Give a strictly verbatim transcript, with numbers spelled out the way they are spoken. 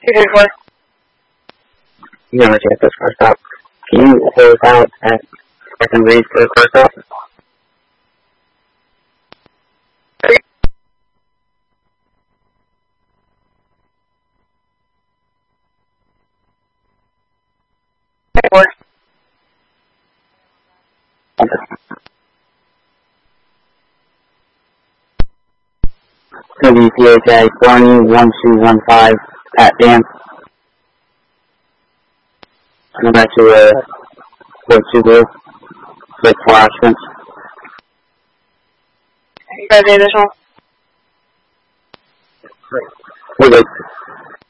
two three four. You never check this car stop. Can you hold out at second read for the car stop? Four. W P H A one one two one five at Dan. Go back to uh, Port Subaru. Like four occupants. You guys need additional? We're good.